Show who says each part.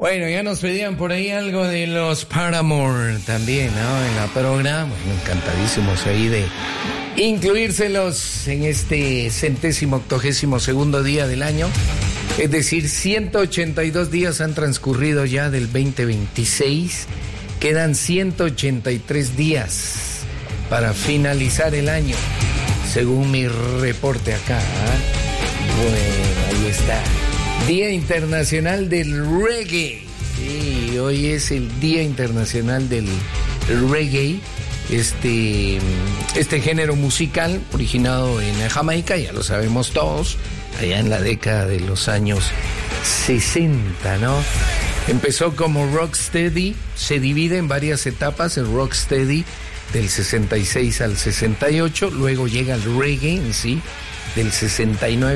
Speaker 1: Bueno, ya nos pedían por ahí algo de los Paramore también, ¿no? En la programa, bueno, encantadísimos ahí de incluírselos en este 182º día del año. Es decir, 182 días han transcurrido ya del 2026. Quedan 183 días para finalizar el año, según mi reporte acá. Bueno, ahí está. Día Internacional del Reggae. Sí, hoy es el Día Internacional del Reggae. Este género musical originado en Jamaica, ya lo sabemos todos, allá en la década de los años 60, ¿no? Empezó como rocksteady, se divide en varias etapas, el rocksteady del 66 al 68, luego llega el reggae en sí, del 69